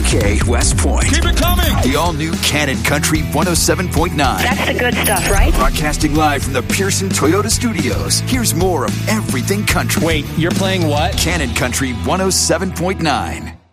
WKOK West Point. Keep it coming. The all-new Cannon Country 107.9. That's the good stuff, right? Broadcasting live from the Pearson Toyota Studios. Here's more of everything country. Wait, you're playing what? Cannon Country 107.9.